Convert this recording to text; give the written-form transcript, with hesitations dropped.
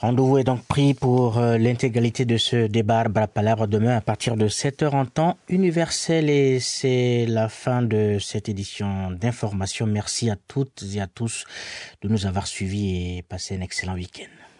Rendez-vous est donc pris pour l'intégralité de ce débat Palabre demain à partir de 7 heures en temps universel et c'est la fin de cette édition d'information. Merci à toutes et à tous de nous avoir suivis et passez un excellent week-end.